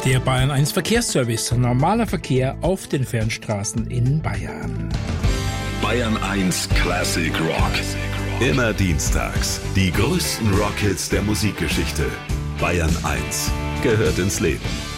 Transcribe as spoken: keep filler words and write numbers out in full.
Der Bayern eins Verkehrsservice. Normaler Verkehr auf den Fernstraßen in Bayern. Bayern eins Classic Rock. Immer dienstags. Die größten Rockhits der Musikgeschichte. Bayern eins gehört ins Leben.